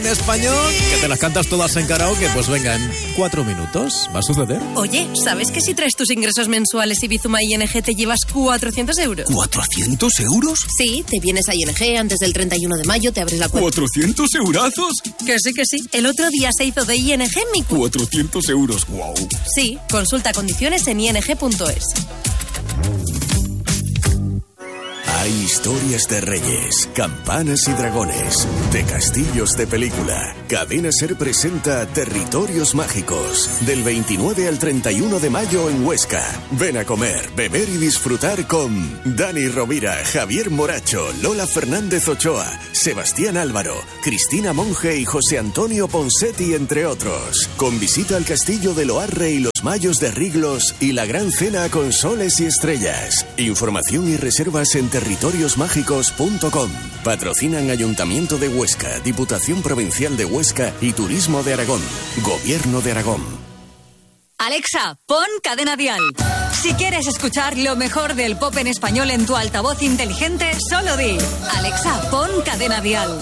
En español, que te las cantas todas en karaoke, pues venga, en 4 minutos. ¿Va a suceder? Oye, ¿sabes que si traes tus ingresos mensuales y Bizuma ING te llevas 400 euros? ¿400 euros? Sí, te vienes a ING antes del 31 de mayo, te abres la cuenta. ¿400 eurazos? Que sí. El otro día se hizo de ING mi cuenta. 400 euros, wow. Sí, consulta condiciones en ing.es. Hay historias de reyes, campanas y dragones, de castillos de película. Cadena Ser presenta Territorios Mágicos, del 29 al 31 de mayo en Huesca. Ven a comer, beber y disfrutar con Dani Rovira, Javier Moracho, Lola Fernández Ochoa, Sebastián Álvaro, Cristina Monge y José Antonio Ponsetti, entre otros. Con visita al castillo de Loarre y los Mayos de Riglos y la gran cena con soles y estrellas. Información y reservas en territoriosmágicos.com. Patrocinan Ayuntamiento de Huesca, Diputación Provincial de Huesca y Turismo de Aragón. Gobierno de Aragón. Alexa, pon Cadena Dial. Si quieres escuchar lo mejor del pop en español en tu altavoz inteligente, solo di: Alexa, pon Cadena Dial.